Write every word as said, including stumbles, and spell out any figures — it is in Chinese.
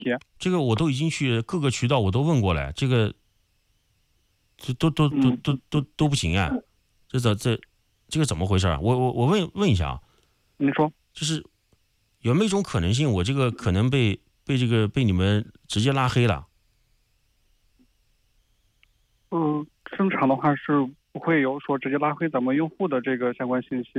题。 这个我都已经去各个渠道我都问过了，这个这都都都都都都不行啊，这这这这个怎么回事啊？我我我问问一下啊， 您说， 就是有没有一种可能性，我这个可能被被这个被你们直接拉黑了？ 嗯、正常的话是不会有说直接拉黑咱们用户的这个相关信息